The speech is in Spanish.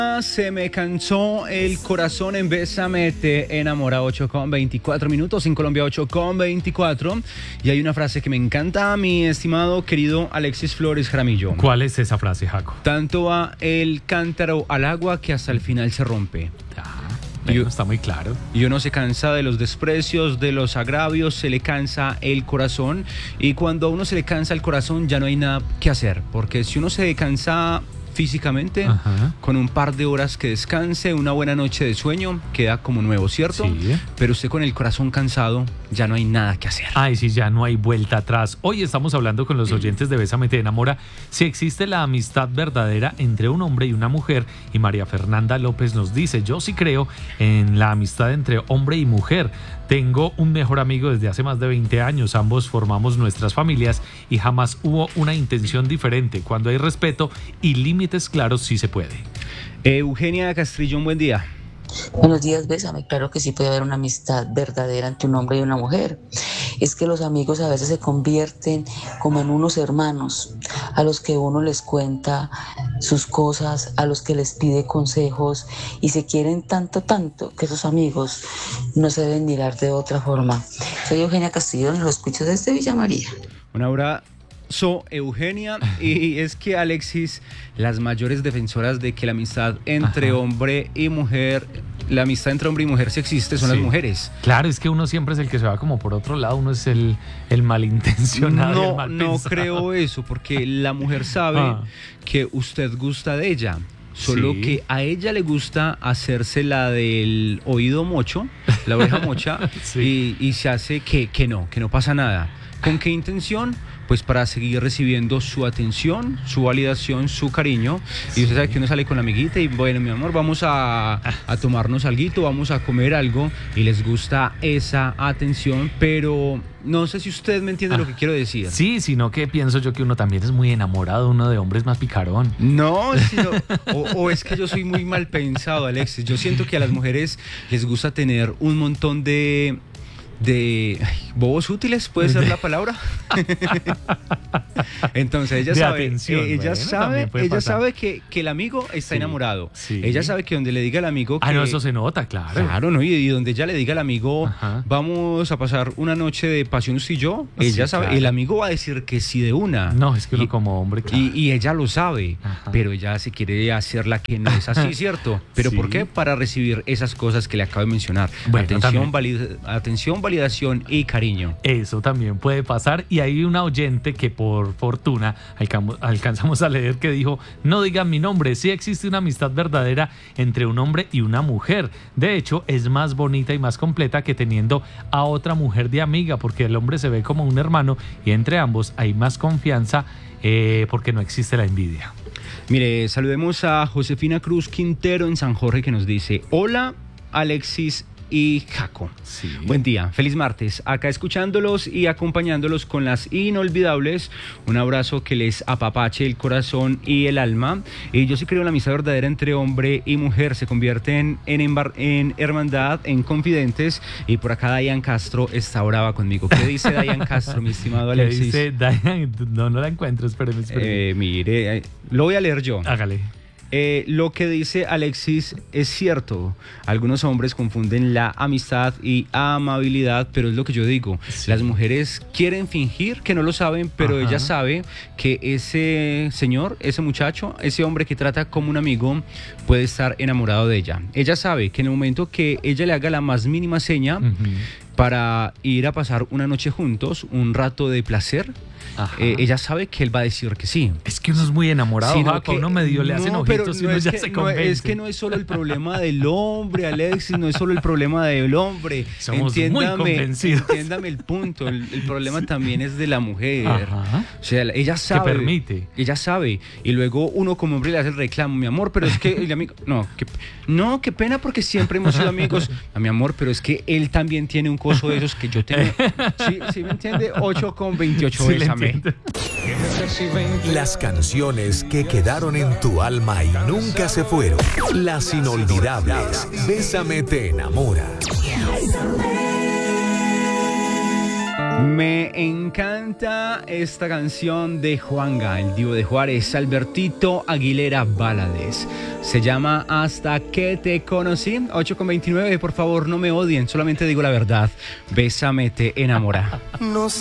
Se me cansó el corazón en Bésame Te Enamora. 8:24 en Colombia, 8:24. Y hay una frase que me encanta, mi estimado querido Alexis Flores Jaramillo. ¿Cuál es esa frase, Jaco? Tanto va el cántaro al agua que hasta el final se rompe. Está muy claro. Y uno se cansa de los desprecios, de los agravios, se le cansa el corazón. Y cuando a uno se le cansa el corazón ya no hay nada que hacer. Porque si uno se cansa físicamente, con un par de horas que descanse, una buena noche de sueño, queda como nuevo, ¿cierto? Sí. Pero usted con el corazón cansado, ya no hay nada que hacer. Ay, sí, ya no hay vuelta atrás. Hoy estamos hablando con los oyentes de Bésame Te Enamora si existe la amistad verdadera entre un hombre y una mujer. Y María Fernanda López nos dice: yo sí creo en la amistad entre hombre y mujer. Tengo un mejor amigo desde hace más de 20 años. Ambos formamos nuestras familias y jamás hubo una intención diferente. Cuando hay respeto y límites claros, sí se puede. Eugenia Castrillón, buen día. Buenos días, Bésame. Claro que sí puede haber una amistad verdadera entre un hombre y una mujer. Es que los amigos a veces se convierten como en unos hermanos, a los que uno les cuenta sus cosas, a los que les pide consejos, y se quieren tanto que esos amigos no se deben mirar de otra forma. Soy Eugenia Castillo, lo escucho desde Villa María. Un abrazo, Eugenia. Y es que, Alexis, las mayores defensoras de que la amistad entre hombre y mujer, la amistad entre hombre y mujer sí existe, son las mujeres. Claro, es que uno siempre es el que se va como por otro lado, uno es el malintencionado. No, no creo eso, porque la mujer sabe que usted gusta de ella. Solo que a ella le gusta hacerse la del oído mocho, la oreja mocha, y se hace que no pasa nada. ¿Con qué intención? Pues para seguir recibiendo su atención, su validación, su cariño. Y usted sabe que uno sale con la amiguita y, bueno, mi amor, vamos a tomarnos alguito, vamos a comer algo, y les gusta esa atención, pero no sé si usted me entiende lo que quiero decir. Sí, sino que pienso yo que uno también es muy enamorado, uno de hombres más picarón. No, o es que yo soy muy mal pensado, Alexis. Yo siento que a las mujeres les gusta tener un montón de bobos útiles, puede ser la palabra. Entonces ella sabe que el amigo está enamorado. Ella sabe que donde le diga al amigo que, no, eso se nota, claro, ¿no? Y donde ella le diga al amigo, vamos a pasar una noche de pasión usted y yo, ella sabe, claro. El amigo va a decir que sí de una. No, es que uno como hombre, claro. Y ella lo sabe, pero ella se quiere hacer la que no es así, ¿cierto? ¿Pero por qué? Para recibir esas cosas que le acabo de mencionar. Bueno, atención, validación y cariño. Eso también puede pasar. Y hay una oyente que por fortuna alcanzamos a leer, que dijo: no digan mi nombre, sí existe una amistad verdadera entre un hombre y una mujer. De hecho, es más bonita y más completa que teniendo a otra mujer de amiga, porque el hombre se ve como un hermano y entre ambos hay más confianza, porque no existe la envidia. Mire, saludemos a Josefina Cruz Quintero en San Jorge, que nos dice: hola, Alexis y Jaco. Buen día, feliz martes. Acá escuchándolos y acompañándolos con las inolvidables. Un abrazo que les apapache el corazón y el alma. Y yo sí creo en la amistad verdadera entre hombre y mujer. Se convierten en hermandad, en confidentes. Y por acá Dayan Castro está brava conmigo. ¿Qué dice Dayan Castro, mi estimado Alexis? ¿Qué dice Dayan? No la encuentro, espéreme. Mire, lo voy a leer yo. Hágale. Lo que dice Alexis es cierto. Algunos hombres confunden la amistad y amabilidad, pero es lo que yo digo. Las mujeres quieren fingir que no lo saben, pero ella sabe que ese señor, ese muchacho, ese hombre que trata como un amigo puede estar enamorado de ella. Ella sabe que en el momento que ella le haga la más mínima seña para ir a pasar una noche juntos, un rato de placer, ella sabe que él va a decir que sí. Es que uno es muy enamorado, Jaco, uno medio le hacen ojitos y uno ya se convence. Es que no es solo el problema del hombre, Alexis, no es solo el problema del hombre. Somos muy convencidos. Entiéndame el punto, el problema también es de la mujer. O sea, ella sabe. Que permite. Ella sabe. Y luego uno como hombre le hace el reclamo: mi amor, pero es que el amigo... qué pena, porque siempre hemos sido amigos. Mi amor, pero es que él también tiene un coso de esos que yo tengo. ¿Sí me entiende? 8:28, bésame. Las canciones que quedaron en tu alma y nunca se fueron. Las inolvidables. Bésame Te Enamora. Me encanta esta canción de Juanga, el Divo de Juárez, Albertito Aguilera Valadez. Se llama Hasta que te conocí. 8:29, por favor no me odien, solamente digo la verdad. Bésame, te enamora.